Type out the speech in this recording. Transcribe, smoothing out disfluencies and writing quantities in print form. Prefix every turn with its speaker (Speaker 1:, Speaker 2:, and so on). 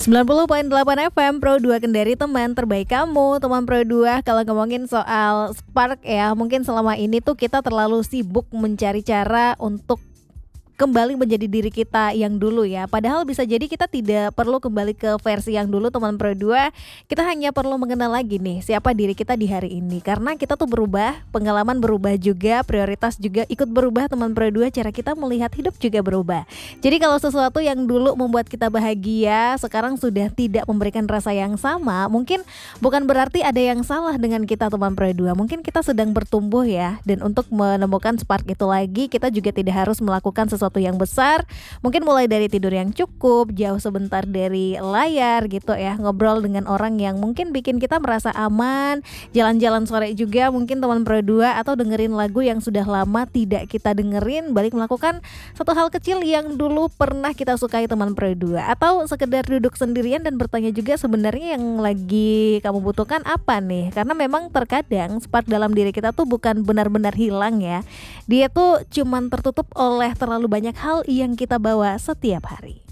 Speaker 1: 90,8 FM Pro 2 Kendari, teman terbaik kamu. Teman Pro 2, kalau ngomongin soal spark ya, mungkin selama ini tuh kita terlalu sibuk mencari cara untuk kembali menjadi diri kita yang dulu ya. Padahal bisa jadi kita tidak perlu kembali ke versi yang dulu, teman Pro 2. Kita hanya perlu mengenal lagi nih siapa diri kita di hari ini. Karena kita tuh berubah, pengalaman berubah juga, prioritas juga ikut berubah, teman Pro 2. Cara kita melihat hidup juga berubah. Jadi kalau sesuatu yang dulu membuat kita bahagia sekarang sudah tidak memberikan rasa yang sama, mungkin bukan berarti ada yang salah dengan kita, teman Pro 2. Mungkin kita sedang bertumbuh ya. Dan untuk menemukan spark itu lagi, kita juga tidak harus melakukan sesuatu yang besar. Mungkin mulai dari tidur yang cukup, jauh sebentar dari layar gitu ya, ngobrol dengan orang yang mungkin bikin kita merasa aman, jalan-jalan sore juga mungkin, teman Pro 2, atau dengerin lagu yang sudah lama tidak kita dengerin, balik melakukan satu hal kecil yang dulu pernah kita sukai, teman Pro 2, atau sekedar duduk sendirian dan bertanya juga sebenarnya yang lagi kamu butuhkan apa nih. Karena memang terkadang spark dalam diri kita tuh bukan benar-benar hilang ya, dia tuh cuman tertutup oleh terlalu banyak hal yang kita bawa setiap hari.